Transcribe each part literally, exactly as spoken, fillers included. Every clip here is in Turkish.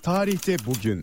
Tarihte bugün.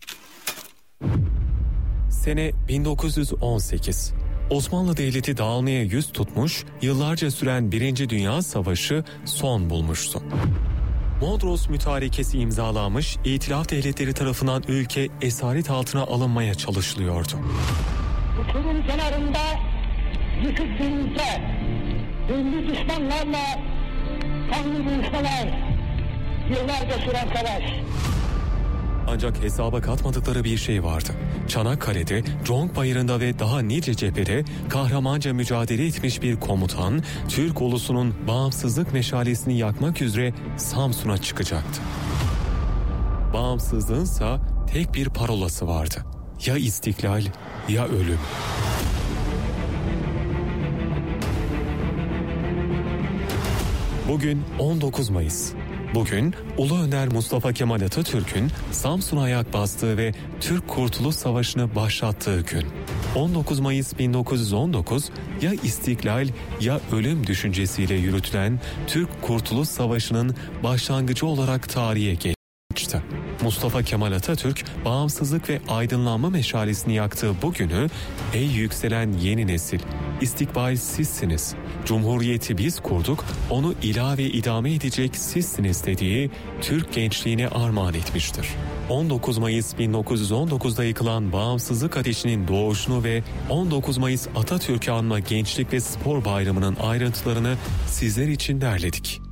Sene bin dokuz yüz on sekiz. Osmanlı Devleti dağılmaya yüz tutmuş, yıllarca süren Birinci Dünya Savaşı son bulmuştu. Mondros Mütarekesi imzalanmış, İtilaf devletleri tarafından ülke esaret altına alınmaya çalışılıyordu. Uçurum kenarında yıkık bir ülke, ünlü düşmanlarla kanlı buluşmalar, yıllarca süren savaş. Ancak hesaba katmadıkları bir şey vardı. Çanakkale'de, Conk Bayırı'nda ve daha nice cephede kahramanca mücadele etmiş bir komutan, Türk ulusunun bağımsızlık meşalesini yakmak üzere Samsun'a çıkacaktı. Bağımsızlığınsa tek bir parolası vardı. Ya istiklal, ya ölüm. Bugün on dokuz Mayıs. Bugün Ulu Önder Mustafa Kemal Atatürk'ün Samsun'a ayak bastığı ve Türk Kurtuluş Savaşı'nı başlattığı gün. on dokuz Mayıs bin dokuz yüz on dokuz ya istiklal ya ölüm düşüncesiyle yürütülen Türk Kurtuluş Savaşı'nın başlangıcı olarak tarihe geçti. Mustafa Kemal Atatürk bağımsızlık ve aydınlanma meşalesini yaktığı bu günü, ey yükselen yeni nesil, istikbal sizsiniz, Cumhuriyeti biz kurduk, onu ilave idame edecek sizsiniz dediği Türk gençliğine armağan etmiştir. on dokuz Mayıs bin dokuz yüz on dokuzda yıkılan bağımsızlık ateşinin doğuşunu ve on dokuz Mayıs Atatürk'ü anma Gençlik ve Spor Bayramı'nın ayrıntılarını sizler için derledik.